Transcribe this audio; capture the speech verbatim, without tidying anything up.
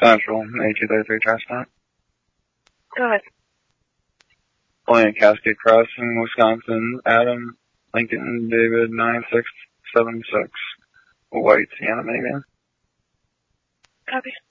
Central, A two thirty-three Chestnut. Go ahead. Playing Cascade Crossing, Wisconsin, Adam, Lincoln, David, nine six seven six. White, Sienna, Megan. Copy.